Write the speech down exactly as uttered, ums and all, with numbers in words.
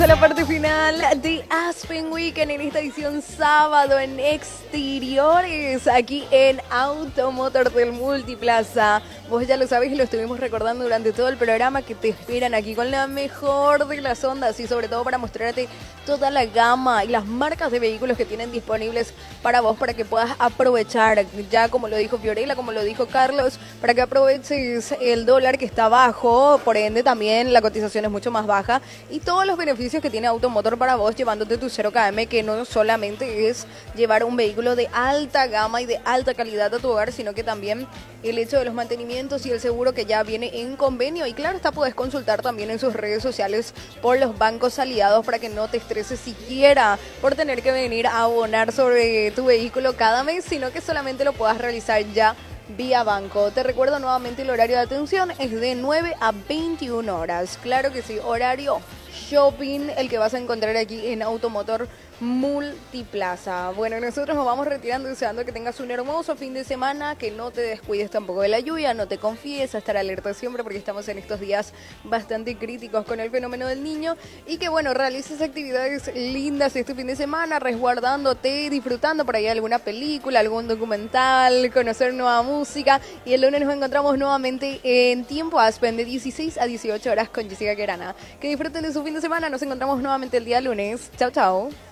La parte final de Aspen Weekend en esta edición sábado en exteriores, aquí en Automotor del Multiplaza. Vos ya lo sabés y lo estuvimos recordando durante todo el programa que te esperan aquí con la mejor de las ondas y sobre todo para mostrarte toda la gama y las marcas de vehículos que tienen disponibles para vos, para que puedas aprovechar, ya como lo dijo Fiorella, como lo dijo Carlos, para que aproveches el dólar que está bajo, por ende también la cotización es mucho más baja y todos los beneficios que tiene Automotor para vos, llevándote tu cero kilómetros, que no solamente es llevar un vehículo de alta gama y de alta calidad a tu hogar, sino que también el hecho de los mantenimientos y el seguro que ya viene en convenio. Y claro, está puedes consultar también en sus redes sociales por los bancos aliados para que no te estreses siquiera por tener que venir a abonar sobre tu vehículo cada mes, sino que solamente lo puedas realizar ya vía banco. Te recuerdo nuevamente el horario de atención es de nueve a veintiuna horas. Claro que sí, horario shopping, el que vas a encontrar aquí en Automotor Multiplaza. Bueno, nosotros nos vamos retirando deseando que tengas un hermoso fin de semana, que no te descuides tampoco de la lluvia, no te confíes, a estar alerta siempre porque estamos en estos días bastante críticos con el fenómeno del niño y que bueno, realices actividades lindas este fin de semana, resguardándote, disfrutando por ahí alguna película, algún documental, conocer nueva música y el lunes nos encontramos nuevamente en Tiempo Aspen de dieciséis a dieciocho horas con Jessica Querana. Que disfruten de su fin de semana, nos encontramos nuevamente el día lunes. Chao, chao.